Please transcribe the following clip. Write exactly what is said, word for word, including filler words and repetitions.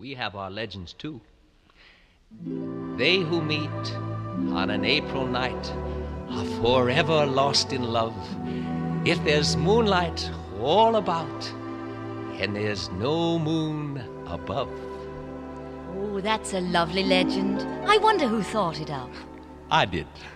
we have our legends too. They who meet on an April night are forever lost in love. If there's moonlight all about and there's no moon above. Oh, that's a lovely legend. I wonder who thought it up. I did.